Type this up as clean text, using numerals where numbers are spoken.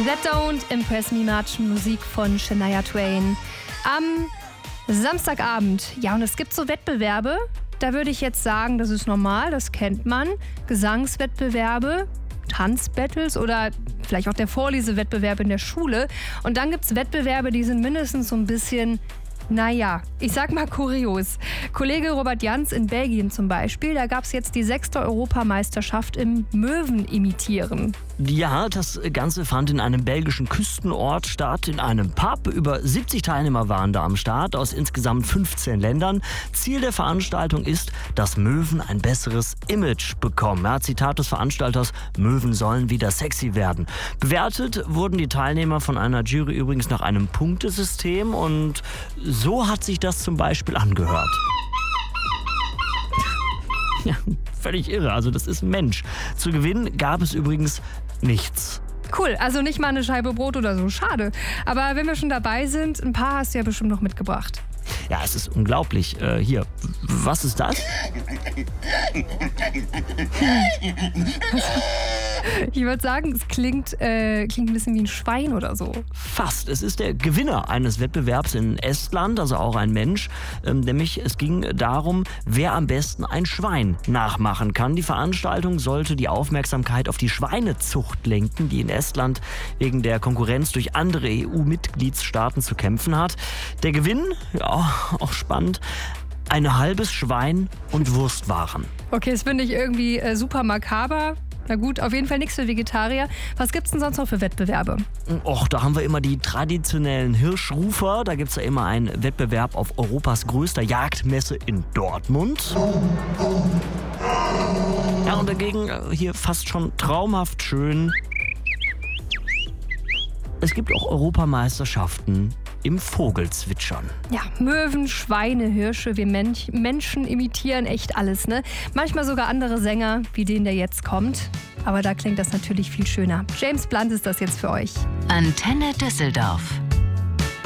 That Don't Impress Me Much, Musik von Shania Twain. Am Samstagabend. Ja, und es gibt so Wettbewerbe. Da würde ich jetzt sagen, das ist normal, das kennt man. Gesangswettbewerbe, Tanzbattles oder vielleicht auch der Vorlesewettbewerb in der Schule. Und dann gibt es Wettbewerbe, die sind mindestens so ein bisschen, naja, ich sag mal kurios. Kollege Robert Jans in Belgien zum Beispiel, da gab es jetzt die 6. Europameisterschaft im Möwenimitieren. Ja, das Ganze fand in einem belgischen Küstenort statt, in einem Pub. Über 70 Teilnehmer waren da am Start aus insgesamt 15 Ländern. Ziel der Veranstaltung ist, dass Möwen ein besseres Image bekommen. Ja, Zitat des Veranstalters: Möwen sollen wieder sexy werden. Bewertet wurden die Teilnehmer von einer Jury übrigens nach einem Punktesystem und so hat sich das zum Beispiel angehört. Ja, völlig irre. Also das ist ein Mensch. Zu gewinnen gab es übrigens nichts. Cool, also nicht mal eine Scheibe Brot oder so. Schade. Aber wenn wir schon dabei sind, ein paar hast du ja bestimmt noch mitgebracht. Ja, es ist unglaublich. Hier, was ist das? Ich würde sagen, es klingt ein bisschen wie ein Schwein oder so. Fast. Es ist der Gewinner eines Wettbewerbs in Estland, also auch ein Mensch. Nämlich es ging darum, wer am besten ein Schwein nachmachen kann. Die Veranstaltung sollte die Aufmerksamkeit auf die Schweinezucht lenken, die in Estland wegen der Konkurrenz durch andere EU-Mitgliedsstaaten zu kämpfen hat. Der Gewinn, ja, auch spannend, ein halbes Schwein und Wurstwaren. Okay, das finde ich irgendwie super makaber. Na gut, auf jeden Fall nichts für Vegetarier. Was gibt's denn sonst noch für Wettbewerbe? Och, da haben wir immer die traditionellen Hirschrufer. Da gibt's ja immer einen Wettbewerb auf Europas größter Jagdmesse in Dortmund. Ja, und dagegen hier fast schon traumhaft schön. Es gibt auch Europameisterschaften im Vogelzwitschern. Ja, Möwen, Schweine, Hirsche, wir Menschen imitieren echt alles, ne? Manchmal sogar andere Sänger, wie den, der jetzt kommt. Aber da klingt das natürlich viel schöner. James Blunt ist das jetzt für euch. Antenne Düsseldorf.